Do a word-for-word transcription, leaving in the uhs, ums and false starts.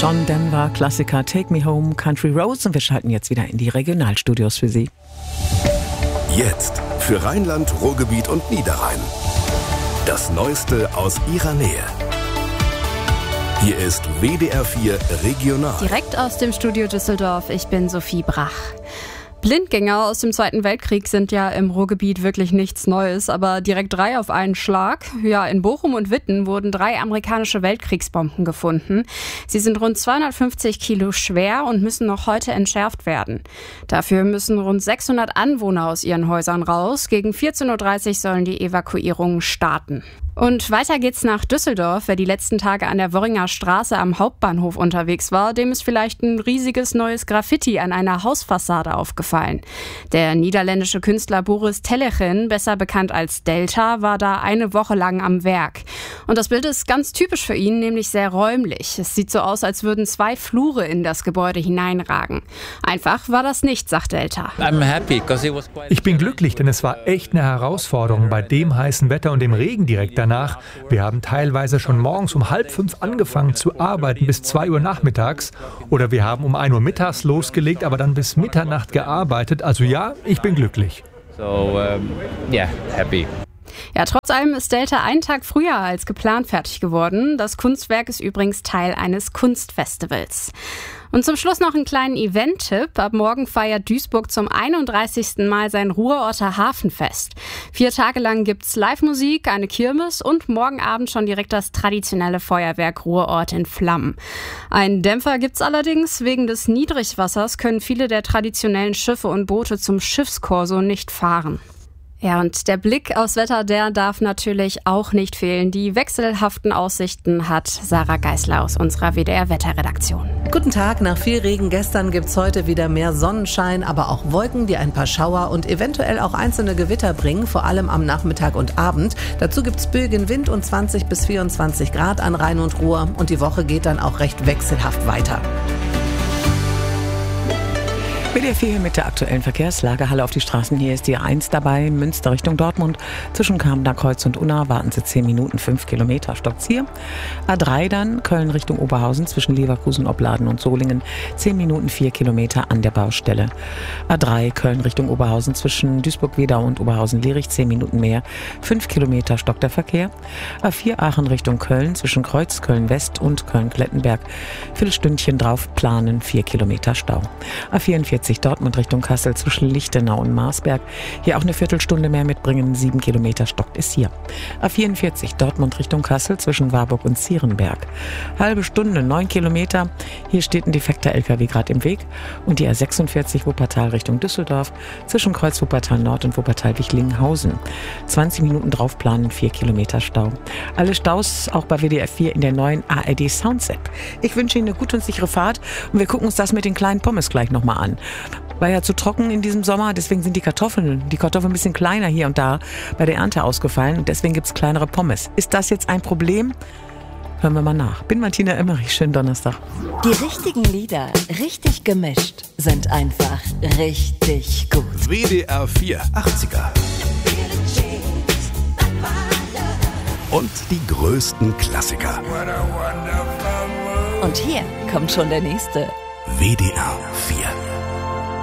John Denver, Klassiker Take Me Home, Country Roads, und wir schalten jetzt wieder in die Regionalstudios für Sie. Jetzt für Rheinland, Ruhrgebiet und Niederrhein. Das Neueste aus Ihrer Nähe. Hier ist W D R vier Regional. Direkt aus dem Studio Düsseldorf, ich bin Sophie Brach. Blindgänger aus dem Zweiten Weltkrieg sind ja im Ruhrgebiet wirklich nichts Neues, aber direkt drei auf einen Schlag. Ja, in Bochum und Witten wurden drei amerikanische Weltkriegsbomben gefunden. Sie sind rund zweihundertfünfzig Kilo schwer und müssen noch heute entschärft werden. Dafür müssen rund sechshundert Anwohner aus ihren Häusern raus. Gegen vierzehn Uhr dreißig sollen die Evakuierungen starten. Und weiter geht's nach Düsseldorf. Wer die letzten Tage an der Worringer Straße am Hauptbahnhof unterwegs war, dem ist vielleicht ein riesiges neues Graffiti an einer Hausfassade aufgefallen. Der niederländische Künstler Boris Telechin, besser bekannt als Delta, war da eine Woche lang am Werk. Und das Bild ist ganz typisch für ihn, nämlich sehr räumlich. Es sieht so aus, als würden zwei Flure in das Gebäude hineinragen. Einfach war das nicht, sagt Delta. Ich bin glücklich, denn es war echt eine Herausforderung bei dem heißen Wetter und dem Regen direkt danach. Wir haben teilweise schon morgens um halb fünf angefangen zu arbeiten bis zwei Uhr nachmittags. Oder wir haben um ein Uhr mittags losgelegt, aber dann bis Mitternacht gearbeitet. Also ja, ich bin glücklich. So, um, yeah, happy. Ja, trotz allem ist Delta einen Tag früher als geplant fertig geworden. Das Kunstwerk ist übrigens Teil eines Kunstfestivals. Und zum Schluss noch einen kleinen Event-Tipp. Ab morgen feiert Duisburg zum einunddreißigsten Mal sein Ruhrorter Hafenfest. Vier Tage lang gibt's Live-Musik, eine Kirmes und morgen Abend schon direkt das traditionelle Feuerwerk Ruhrort in Flammen. Einen Dämpfer gibt's allerdings. Wegen des Niedrigwassers können viele der traditionellen Schiffe und Boote zum Schiffskorso nicht fahren. Ja, und der Blick aufs Wetter, der darf natürlich auch nicht fehlen. Die wechselhaften Aussichten hat Sarah Geisler aus unserer W D R-Wetterredaktion. Guten Tag, nach viel Regen gestern gibt's heute wieder mehr Sonnenschein, aber auch Wolken, die ein paar Schauer und eventuell auch einzelne Gewitter bringen, vor allem am Nachmittag und Abend. Dazu gibt's böigen Wind und zwanzig bis vierundzwanzig Grad an Rhein und Ruhr und die Woche geht dann auch recht wechselhaft weiter. W D R vier mit der aktuellen Verkehrslage. Halle auf die Straßen. Hier ist die A eins dabei. Münster Richtung Dortmund. Zwischen Kamener Kreuz und Unna warten Sie zehn Minuten, fünf Kilometer. Stoppt's hier. A drei dann Köln Richtung Oberhausen. Zwischen Leverkusen, Opladen und Solingen. zehn Minuten, vier Kilometer an der Baustelle. A drei Köln Richtung Oberhausen. Zwischen Duisburg-Wedau und Oberhausen-Lierich. zehn Minuten mehr. fünf Kilometer stockt der Verkehr. A vier Aachen Richtung Köln. Zwischen Kreuz, Köln-West und Köln-Klettenberg. Viertelstündchen drauf planen. vier Kilometer Stau. A vierundvierzig Dortmund Richtung Kassel zwischen Lichtenau und Marsberg. Hier auch eine Viertelstunde mehr mitbringen. sieben Kilometer stockt es hier. A vierundvierzig Dortmund Richtung Kassel zwischen Warburg und Zierenberg. Halbe Stunde, neun Kilometer. Hier steht ein defekter L K W gerade im Weg. Und die A sechsundvierzig Wuppertal Richtung Düsseldorf zwischen Kreuz Wuppertal Nord und Wuppertal-Wichlinghausen. zwanzig Minuten drauf planen, vier Kilometer Stau. Alle Staus auch bei W D R vier in der neuen A R D Sounds App. Ich wünsche Ihnen eine gute und sichere Fahrt und wir gucken uns das mit den kleinen Pommes gleich nochmal an. War ja zu trocken in diesem Sommer, deswegen sind die Kartoffeln, die Kartoffeln ein bisschen kleiner hier und da bei der Ernte ausgefallen und deswegen gibt es kleinere Pommes. Ist das jetzt ein Problem? Hören wir mal nach. Bin Martina Emmerich, schönen Donnerstag. Die richtigen Lieder, richtig gemischt, sind einfach richtig gut. W D R vier achtziger. Und die größten Klassiker. Und hier kommt schon der nächste. W D R vier.